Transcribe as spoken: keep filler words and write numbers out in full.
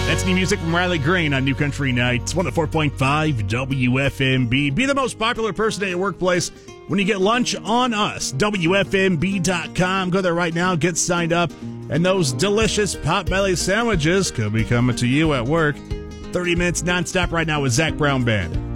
That's new music from Riley Green on New Country Nights, one oh four point five W F M B. Be the most popular person at your workplace when you get lunch on us. W F M B dot com. Go there right now, get signed up, and those delicious Potbelly sandwiches could be coming to you at work. thirty minutes nonstop right now with Zach Brown Band.